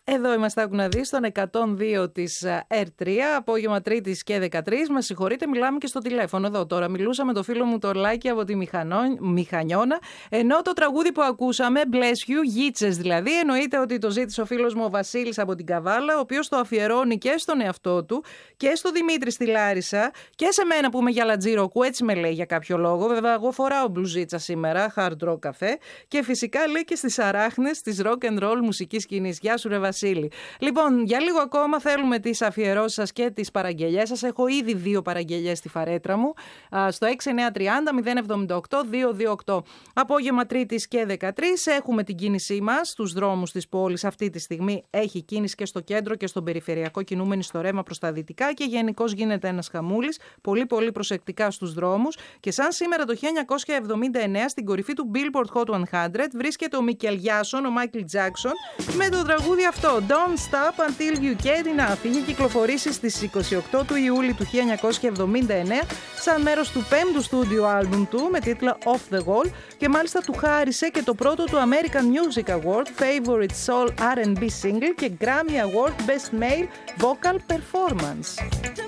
Εδώ είμαστε, άκου να δεις, στον 102 της R3, απόγευμα Τρίτης και 13. Μας συγχωρείτε, μιλάμε και στο τηλέφωνο εδώ τώρα. Μιλούσα με το φίλο μου το Λάκη από τη Μηχανιώνα, ενώ το τραγούδι που ακούσαμε, Bless You, γίτσες δηλαδή, εννοείται ότι το ζήτησε ο φίλος μου ο Βασίλης από την Καβάλα, ο οποίος το αφιερώνει και στον εαυτό του και στο Δημήτρη στη Λάρισα και σε μένα που είμαι για λατζίροκου, έτσι με λέει για κάποιο λόγο. Βέβαια, εγώ φοράω μπλουζίτσα σήμερα, hard rock καφέ, και φυσικά λέει και στις αράχνες της rock and roll μουσικής σκηνής. Γεια σου, ρε Βασίλη. Λοιπόν, για λίγο ακόμα θέλουμε τις αφιερώσεις σας και τις παραγγελιές σας. Έχω ήδη 2 παραγγελιές στη φαρέτρα μου, στο 6930-078-228. Απόγευμα Τρίτης και 13 έχουμε την κίνησή μας στους δρόμους της πόλης. Αυτή τη στιγμή έχει κίνηση και στο κέντρο και στον περιφερειακό, κινούμενη στο ρέμα προς τα δυτικά και γενικώς γίνεται ένας χαμούλης. Πολύ πολύ προσεκτικά στους δρόμους. Και σαν σήμερα το 1979 στην κορυφή του Billboard Hot 100 βρίσκεται ο Μικελ Γιάσον, ο Μάικλ Τζάκσον, με το τραγούδι αυτό, Don't Stop Until You Get Enough. Είχε κυκλοφορήσει στις 28 του Ιούλη του 1979 σαν μέρος του 5ου στούντιο άλμπουμ του με τίτλο Off the Wall και μάλιστα του χάρισε και το πρώτο του American Music Award Favorite Soul R&B Single και Grammy Award Best Male Vocal Performance.